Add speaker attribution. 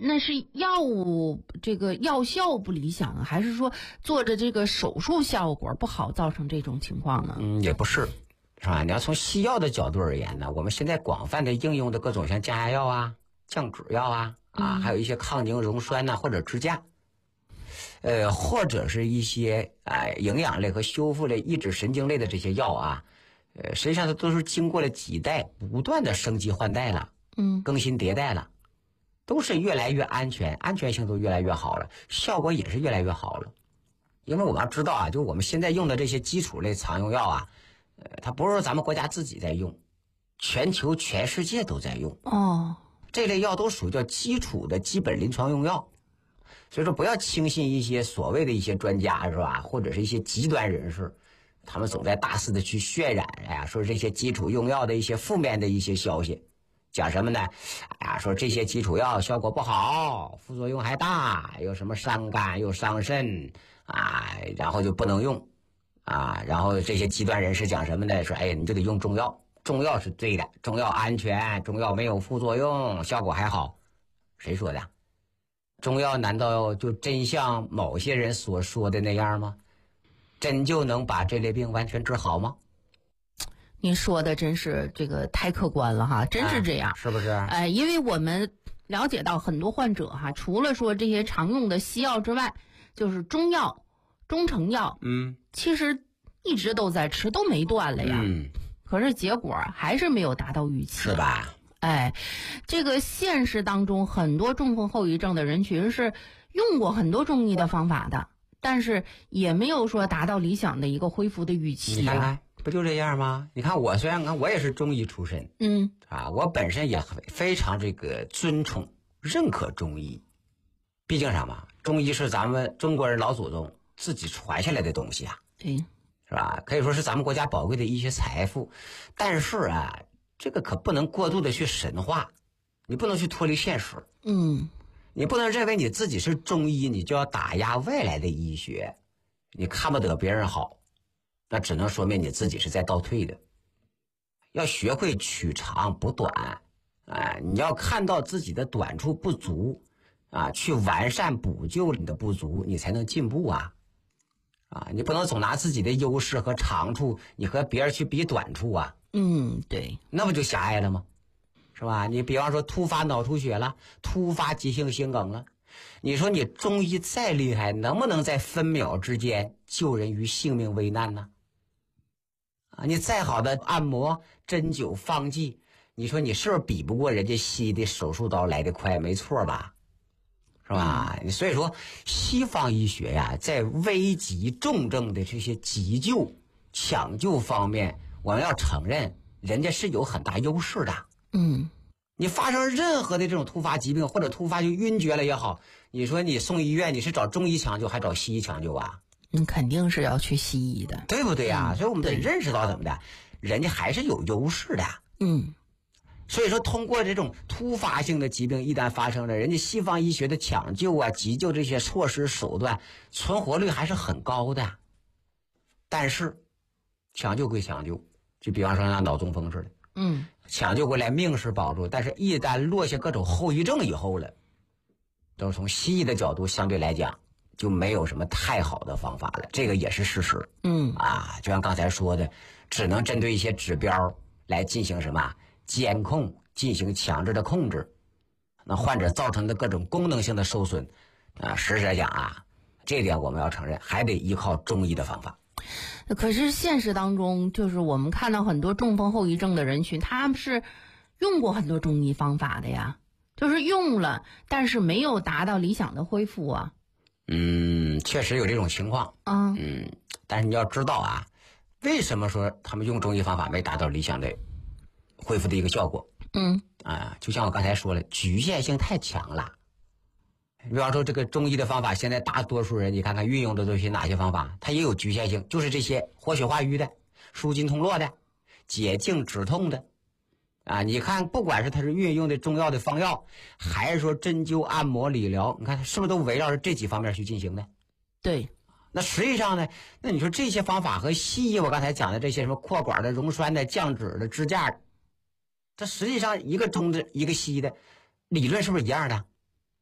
Speaker 1: 那是药物这个药效不理想啊，还是说做着这个手术效果不好造成这种情况呢？
Speaker 2: 也不是，是吧？你要从西药的角度而言呢，我们现在广泛的应用的各种像降压药啊、降脂药啊，还有一些抗凝溶栓呐，或者支架，或者是一些营养类和修复类、抑制神经类的这些药啊，实际上它都是经过了几代不断的升级换代了，更新迭代了，都是越来越安全，安全性都越来越好了，效果也是越来越好了。因为我们要知道啊，就我们现在用的这些基础类常用药啊，它不是说咱们国家自己在用，全球全世界都在用。这类药都属于叫基础的基本临床用药。所以说不要轻信一些所谓的一些专家，是吧？或者是一些极端人士，他们总在大肆的去渲染说这些基础用药的一些负面的一些消息，讲什么呢？说这些基础药效果不好，副作用还大，又什么伤肝又伤肾然后就不能用然后这些极端人士讲什么呢？说你就得用中药，中药是对的，中药安全，中药没有副作用，效果还好。谁说的？中药难道就真像某些人所说的那样吗？真就能把这类病完全治好吗？
Speaker 1: 您说的真是这个太客观了哈，真是这样，
Speaker 2: 是不是？
Speaker 1: 因为我们了解到很多患者哈，除了说这些常用的西药之外，就是中药、中成药，其实一直都在吃，都没断了呀。可是结果还是没有达到预期，
Speaker 2: 是吧？
Speaker 1: 这个现实当中很多中风后遗症的人群是用过很多中医的方法的，但是也没有说达到理想的一个恢复的预期。
Speaker 2: 你看看，不就这样吗？你看我虽然我也是中医出身，我本身也非常这个尊崇、认可中医。毕竟什么？中医是咱们中国人老祖宗自己传下来的东西啊，
Speaker 1: 对，
Speaker 2: 是吧？可以说是咱们国家宝贵的医学财富。但是这个可不能过度的去神化，你不能去脱离现实。你不能认为你自己是中医，你就要打压外来的医学，你看不得别人好，那只能说明你自己是在倒退的。要学会取长补短，你要看到自己的短处不足去完善补救你的不足，你才能进步你不能总拿自己的优势和长处，你和别人去比短处
Speaker 1: 对，
Speaker 2: 那不就狭隘了吗？是吧？你比方说突发脑出血了，突发急性心梗了，你说你中医再厉害，能不能在分秒之间救人于性命危难呢？你再好的按摩、针灸、方剂，你说你是不是比不过人家西医的手术刀来得快？没错吧？是吧？所以说西方医学在危急重症的这些急救、抢救方面，我们要承认人家是有很大优势的。你发生任何的这种突发疾病或者突发就晕厥了也好，你说你送医院，你是找中医抢救还找西医抢救
Speaker 1: 肯定是要去西医的，
Speaker 2: 对不对所以我们得认识到怎么的，人家还是有优势的。所以说通过这种突发性的疾病一旦发生了，人家西方医学的抢救急救这些措施手段存活率还是很高的。但是抢救归抢救，就比方说像脑中风似的，抢救过来命是保住，但是一旦落下各种后遗症以后了，都是从西医的角度相对来讲就没有什么太好的方法了，这个也是事实。就像刚才说的，只能针对一些指标来进行什么监控，进行强制的控制。那患者造成的各种功能性的受损实际来讲这点我们要承认，还得依靠中医的方法。
Speaker 1: 可是现实当中，就是我们看到很多中风后遗症的人群，他们是用过很多中医方法的呀，就是用了，但是没有达到理想的恢复
Speaker 2: 确实有这种情况。但是你要知道为什么说他们用中医方法没达到理想的恢复的一个效果？就像我刚才说了，局限性太强了。比方说这个中医的方法，现在大多数人你看看运用的都是哪些方法，它也有局限性，就是这些活血化瘀的、舒筋通络的、解痉止痛的你看不管是它是运用的中药的方药，还是说针灸按摩理疗，你看它是不是都围绕着这几方面去进行的？
Speaker 1: 对。
Speaker 2: 那实际上呢，那你说这些方法和西医我刚才讲的这些什么扩管的、溶栓的、降脂的、支架，这实际上一个中的一个西的理论是不是一样的？